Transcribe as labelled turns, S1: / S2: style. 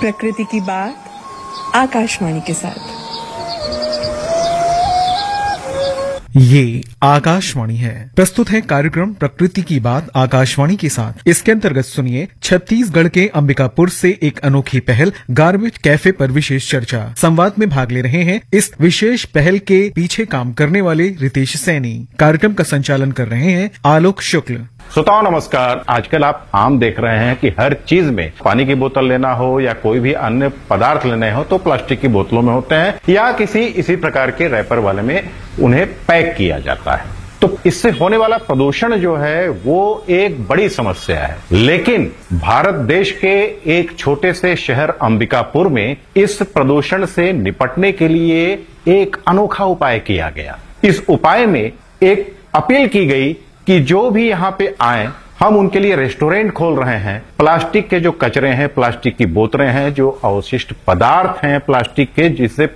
S1: प्रकृति की बात आकाशवाणी के साथ।
S2: ये आकाशवाणी है। प्रस्तुत है कार्यक्रम प्रकृति की बात आकाशवाणी के साथ। इसके अंतर्गत सुनिए छत्तीसगढ़ के अंबिकापुर से एक अनोखी पहल गार्बेज कैफे पर विशेष चर्चा। संवाद में भाग ले रहे हैं इस विशेष पहल के पीछे काम करने वाले रितेश सैनी। कार्यक्रम का संचालन कर रहे हैं आलोक शुक्ल।
S3: श्रोताओं नमस्कार। आजकल आप आम देख रहे हैं कि हर चीज में पानी की बोतल लेना हो या कोई भी अन्य पदार्थ लेने हो तो प्लास्टिक की बोतलों में होते हैं या किसी इसी प्रकार के रैपर वाले में उन्हें पैक किया जाता है। तो इससे होने वाला प्रदूषण जो है वो एक बड़ी समस्या है। लेकिन भारत देश के एक छोटे से शहर अंबिकापुर में इस प्रदूषण से निपटने के लिए एक अनोखा उपाय किया गया। इस उपाय में एक अपील की गई कि जो भी यहां पे आए हम उनके लिए रेस्टोरेंट खोल रहे हैं। प्लास्टिक के जो कचरे हैं, प्लास्टिक की बोतलें हैं, जो अवशिष्ट पदार्थ हैं प्लास्टिक के, जिससे